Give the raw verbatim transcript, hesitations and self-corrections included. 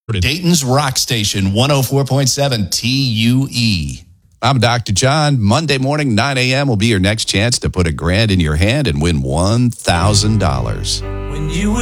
Dayton's Rock Station, one oh four point seven T U E. I'm Doctor John. Monday morning, nine a.m. will be your next chance to put a grand in your hand and win one thousand dollars. When you